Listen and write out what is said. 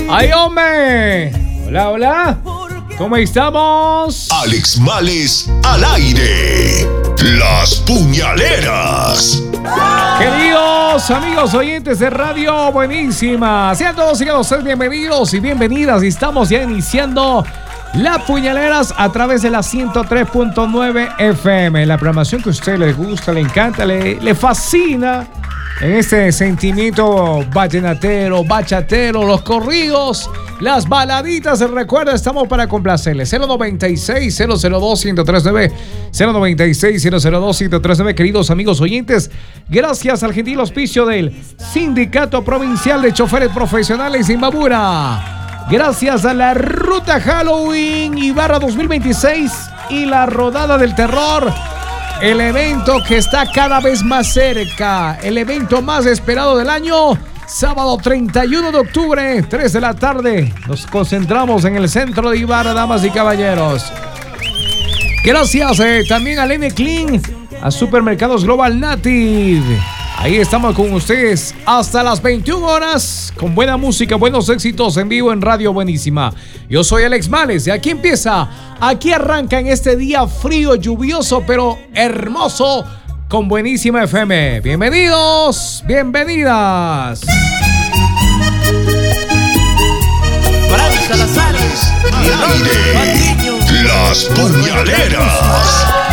¡Ay, hombre! Hola, hola. ¿Cómo estamos? Alex Males al aire. Las puñaleras. Queridos amigos oyentes de Radio Buenísima, sean todos ustedes bienvenidos y bienvenidas. Estamos ya iniciando Las Puñaleras a través de la 103.9 FM. La programación que a usted le gusta, le encanta, le fascina. En este sentimiento vallenatero, bachatero, los corridos, las baladitas, recuerda, estamos para complacerles. 096-002-1039, 096-002-1039, queridos amigos oyentes, gracias al gentil auspicio del Sindicato Provincial de Choferes Profesionales Imbabura. Gracias a la Ruta Halloween Ibarra 2026 y la Rodada del Terror. El evento que está cada vez más cerca, el evento más esperado del año, sábado 31 de octubre, 3 de la tarde. Nos concentramos en el centro de Ibarra, damas y caballeros. Gracias también al N-Clean, a Supermercados Global Native. Ahí estamos con ustedes hasta las 21 horas con buena música, buenos éxitos en vivo en Radio Buenísima. Yo soy Alex Males y aquí empieza, aquí arranca en este día frío, lluvioso, pero hermoso con Buenísima FM. Bienvenidos, bienvenidas. Al aire. Las puñaleras.